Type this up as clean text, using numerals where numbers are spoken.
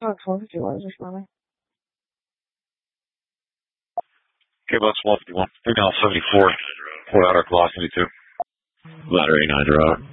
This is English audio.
Oh, 1251 is responding. Okay, about 1251. Signal 74. Port Outer Velocity 2. Ladder 89 out.